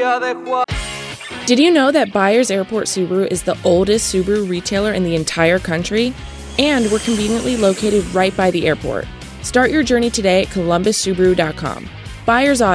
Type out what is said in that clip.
Did you know that Byers Airport Subaru is the oldest Subaru retailer in the entire country? And we're conveniently located right by the airport. Start your journey today at columbussubaru.com. Byers Auto.